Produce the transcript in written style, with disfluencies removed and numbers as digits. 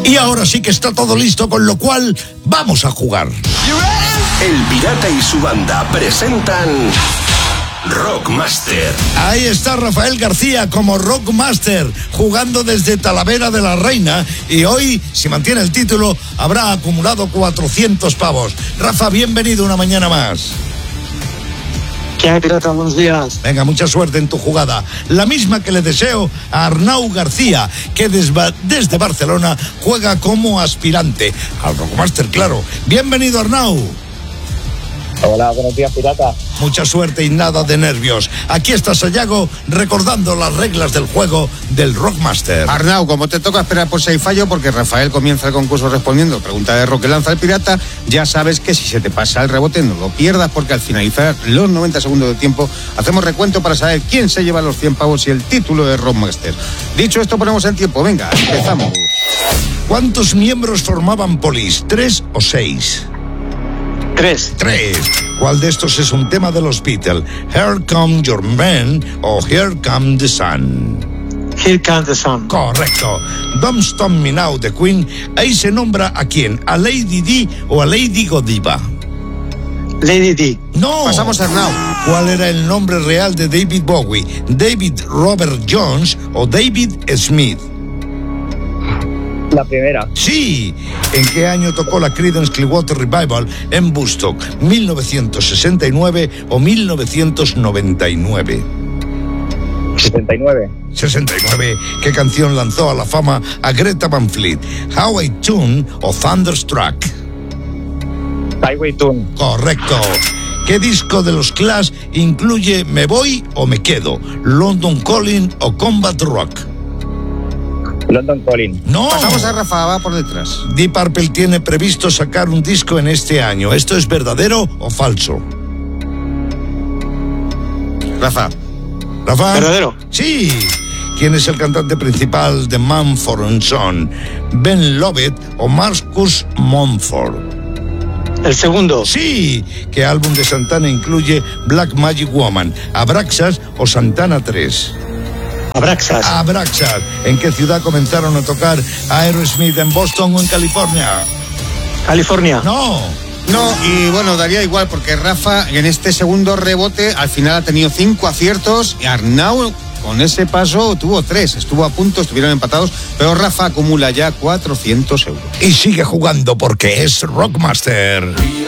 Y ahora sí que está todo listo, con lo cual vamos a jugar. El Pirata y su banda presentan Rockmaster. Ahí está Rafael García como Rockmaster, jugando desde Talavera de la Reina, y hoy, si mantiene el título, habrá acumulado 400 pavos. Rafa, bienvenido una mañana más. ¿Qué hay, Pirata? Buenos días. Venga, mucha suerte en tu jugada. La misma que le deseo a Arnau García, que desde Barcelona juega como aspirante al Rockmaster, claro. Bienvenido, Arnau. Hola, buenos días, Pirata. Mucha suerte y nada de nervios. Aquí está Sayago recordando las reglas del juego del Rockmaster. Arnau, como te toca esperar por si hay fallo, porque Rafael comienza el concurso respondiendo pregunta de rock que lanza el pirata, ya sabes que si se te pasa el rebote no lo pierdas, porque al finalizar los 90 segundos de tiempo hacemos recuento para saber quién se lleva los 100 pavos y el título de Rockmaster. Dicho esto, ponemos el tiempo. Venga, empezamos. ¿Cuántos miembros formaban Police? ¿3 o 6? 3. ¿Cuál de estos es un tema de los Beatles? Here Come Your Man o Here Come the Sun. Here Comes the Sun. Correcto. Don't Stop Me Now de Queen. Ahí se nombra a quién, a Lady Di o a Lady Godiva. Lady Di. No. Pasamos a Arnau. ¿Cuál era el nombre real de David Bowie? ¿David Robert Jones o David Smith? La primera. Sí. ¿En qué año tocó la Creedence Clearwater Revival en Woodstock? ¿1969 o 1999? 69. 69. ¿Qué canción lanzó a la fama a Greta Van Fleet? ¿How I Tune o Thunderstruck? Highway Tune. Correcto. ¿Qué disco de los Clash incluye Me Voy o Me Quedo? ¿London Calling o Combat Rock? London Calling. No. Pasamos a Rafa, va por detrás. Deep Purple tiene previsto sacar un disco en este año. ¿Esto es verdadero o falso? Rafa. ¿Rafa? ¿Verdadero? Sí. ¿Quién es el cantante principal de Mumford & Son? ¿Ben Lovett o Marcus Mumford? El segundo. Sí. ¿Qué álbum de Santana incluye Black Magic Woman? ¿Abraxas o Santana 3? Abraxas. Abraxas. ¿En qué ciudad comenzaron a tocar Aerosmith? ¿En Boston o en California? California. No. No, y bueno, daría igual, porque Rafa en este segundo rebote al final ha tenido 5 aciertos y Arnau con ese paso tuvo 3, estuvo a punto, estuvieron empatados, pero Rafa acumula ya 400 euros. Y sigue jugando porque es Rockmaster.